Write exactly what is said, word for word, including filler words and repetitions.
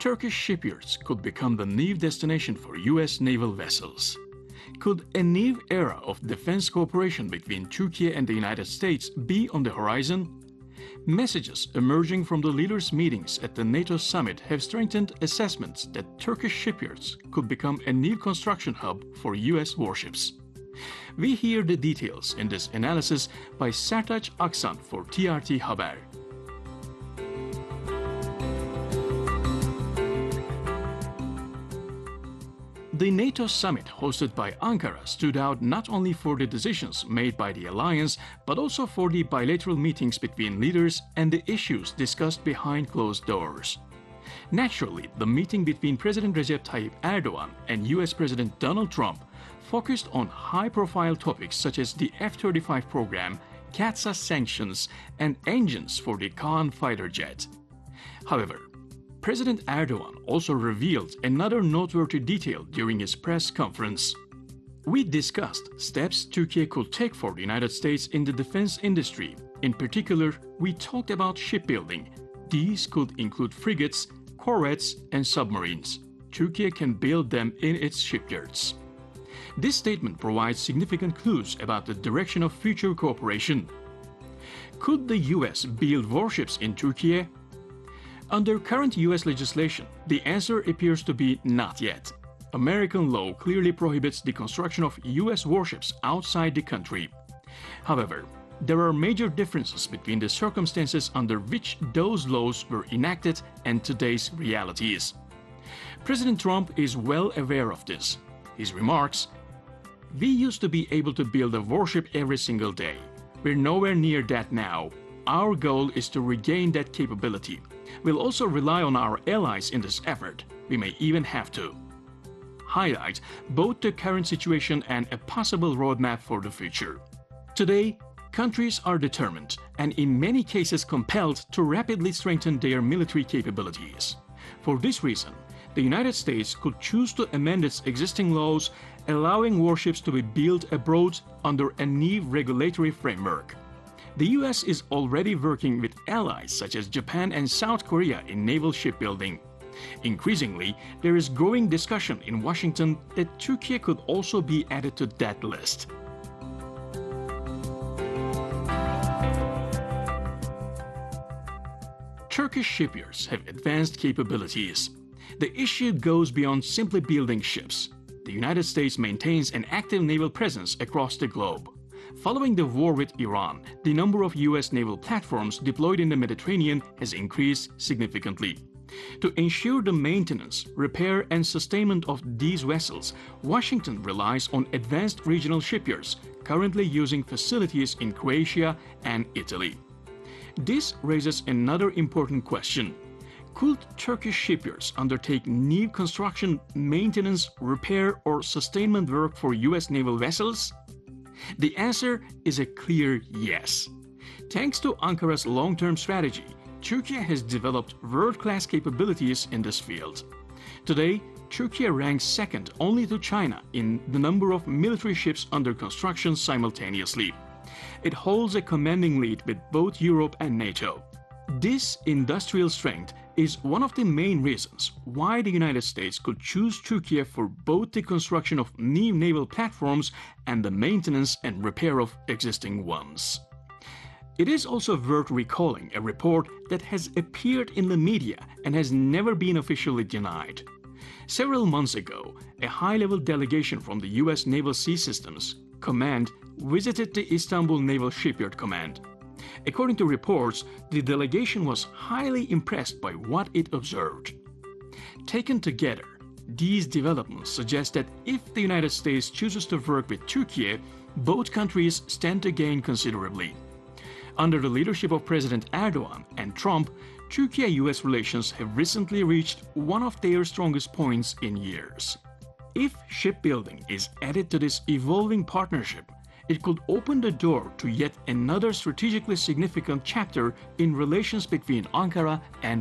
Turkish shipyards could become the new destination for U S naval vessels. Could a new era of defense cooperation between Turkey and the United States be on the horizon? Messages emerging from the leaders' meetings at the NATO summit have strengthened assessments that Turkish shipyards could become a new construction hub for U S warships. We hear the details in this analysis by Sertaç Aksan for T R T Haber. The NATO summit hosted by Ankara stood out not only for the decisions made by the alliance, but also for the bilateral meetings between leaders and the issues discussed behind closed doors. Naturally, the meeting between President Recep Tayyip Erdogan and U S President Donald Trump focused on high-profile topics such as the F thirty-five program, CAATSA sanctions, and engines for the Kaan fighter jet. However, President Erdogan also revealed another noteworthy detail during his press conference. We discussed steps Turkey could take for the United States in the defense industry. In particular, we talked about shipbuilding. These could include frigates, corvettes, and submarines. Turkey can build them in its shipyards. This statement provides significant clues about the direction of future cooperation. Could the U S build warships in Turkey? Under current U S legislation, the answer appears to be not yet. American law clearly prohibits the construction of U S warships outside the country. However, there are major differences between the circumstances under which those laws were enacted and today's realities. President Trump is well aware of this. His remarks, "We used to be able to build a warship every single day. We're nowhere near that now. Our goal is to regain that capability. We'll also rely on our allies in this effort. We may even have to," highlight both the current situation and a possible roadmap for the future. Today, countries are determined and in many cases compelled to rapidly strengthen their military capabilities. For this reason, the United States could choose to amend its existing laws, allowing warships to be built abroad under a new regulatory framework. The U S is already working with allies such as Japan and South Korea in naval shipbuilding. Increasingly, there is growing discussion in Washington that Turkey could also be added to that list. Turkish shipyards have advanced capabilities. The issue goes beyond simply building ships. The United States maintains an active naval presence across the globe. Following the war with Iran, the number of U S naval platforms deployed in the Mediterranean has increased significantly. To ensure the maintenance, repair, and sustainment of these vessels, Washington relies on advanced regional shipyards, currently using facilities in Croatia and Italy. This raises another important question. Could Turkish shipyards undertake new construction, maintenance, repair, or sustainment work for U S naval vessels? The answer is a clear yes. Thanks to Ankara's long-term strategy, Turkey has developed world-class capabilities in this field. Today, Turkey ranks second only to China in the number of military ships under construction simultaneously. It holds a commanding lead with both Europe and NATO. This industrial strength is one of the main reasons why the United States could choose Turkey for both the construction of new naval platforms and the maintenance and repair of existing ones. It is also worth recalling a report that has appeared in the media and has never been officially denied. Several months ago, a high-level delegation from the U S Naval Sea Systems Command visited the Istanbul Naval Shipyard Command. According to reports, the delegation was highly impressed by what it observed. Taken together, these developments suggest that if the United States chooses to work with Turkey, both countries stand to gain considerably. Under the leadership of President Erdogan and Trump, Turkey-U S relations have recently reached one of their strongest points in years. If shipbuilding is added to this evolving partnership, it could open the door to yet another strategically significant chapter in relations between Ankara and